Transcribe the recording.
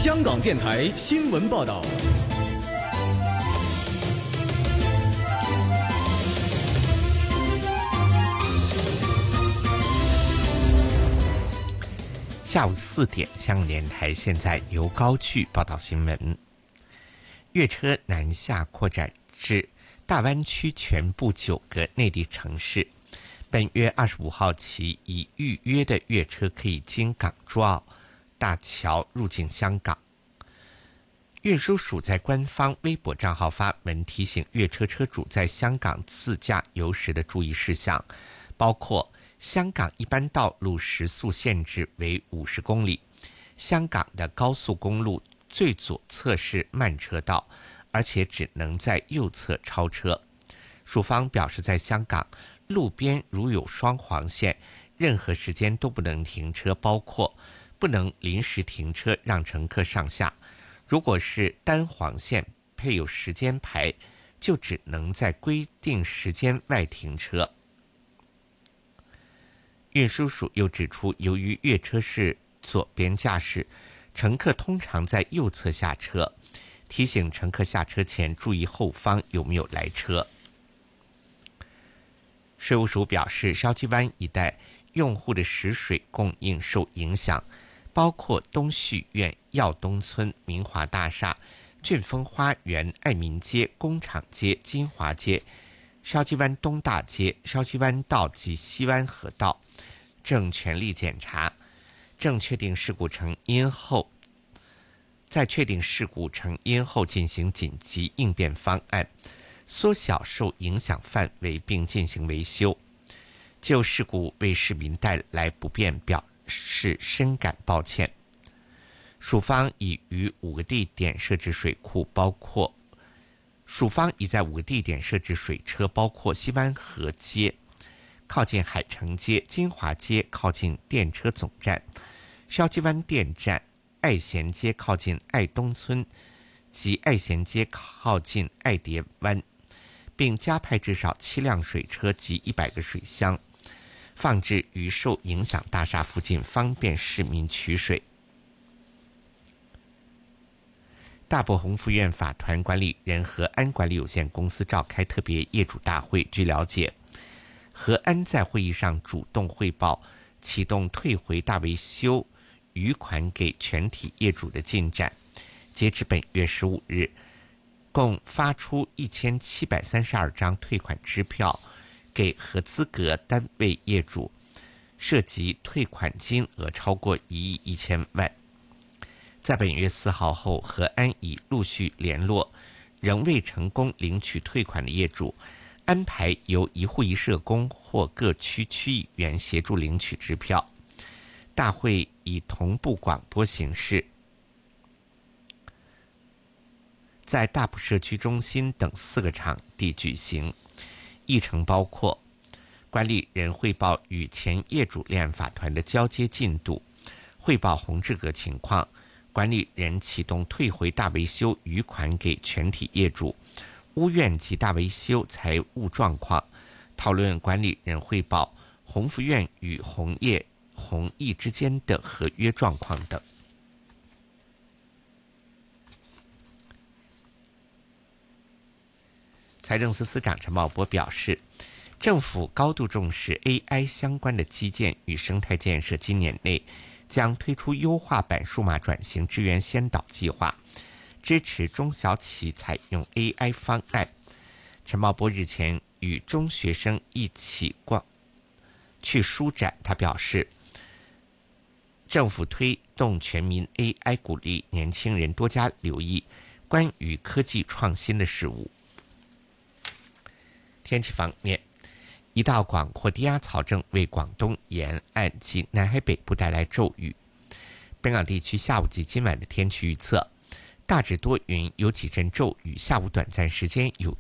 香港电台新闻报道。 下午4点，香港电台现在由高炬报道新闻。粤车南下扩展至大湾区全部9个内地城市。本月25号起，已预约的粤车可以经港珠澳大桥入境香港。运输署在官方微博账号发文提醒粤车车主在香港自驾游时的注意事项，包括香港一般道路时速限制为50公里，香港的高速公路最左侧是慢车道，而且只能在右侧超车。署方表示，在香港路边如有双黄线，任何时间都不能停车，包括不能临时停车让乘客上下。如果是单黄线配有时间牌，就只能在规定时间外停车。运输署又指出，由于粤车是左边驾驶，乘客通常在右侧下车，提醒乘客下车前注意后方有没有来车。税务署表示，筲箕湾一带用户的食水供应受影响，包括东旭苑、耀东村、明华大厦、俊峰花园、爱民街、工厂街、金华街、筲箕湾东大街、筲箕湾道及西湾河道，正全力检查，正确定事故成因后，在确定事故成因后进行紧急应变方案，缩小受影响范围并进行维修。就事故为市民带来不便表示深感抱歉。署方已于5个地点设置水库，署方已在5个地点设置水车，包括西湾河街靠近海城街、金华街靠近电车总站、筲箕湾电站、爱贤街靠近爱东村及爱贤街靠近爱蝶湾，并加派至少7辆水车及100个水箱，放置于受影响大厦附近，方便市民取水。大埔鸿福苑法团管理人和安管理有限公司召开特别业主大会。据了解，和安在会议上主动汇报启动退回大维修余款给全体业主的进展。截至本月15日，共发出1732张退款支票给合资格单位业主，涉及退款金额超过1亿1000万。在本月4号后，和安已陆续联络仍未成功领取退款的业主，安排由一户一社工或各区区议员协助领取支票。大会以同步广播形式在大埔社区中心等4个场地举行，议程包括管理人汇报与前业主立案法团的交接进度，汇报红字格情况，管理人启动退回大维修余款给全体业主，屋苑及大维修财务状况，讨论管理人汇报鸿福苑与鸿益之间的合约状况等。财政司司长陈茂波表示，政府高度重视 AI 相关的基建与生态建设，今年内将推出优化版数码转型支援先导计划，支持中小企采用 AI 方案。陈茂波日前与中学生一起去书展，他表示，政府推动全民 AI， 鼓励年轻人多加留意关于科技创新的事物。天气方面，一道广阔低压槽正为广东沿岸及南海北部带来骤雨。本港地区下午及今晚的天气预测，大致多云，有几阵骤雨，下午短暂时间有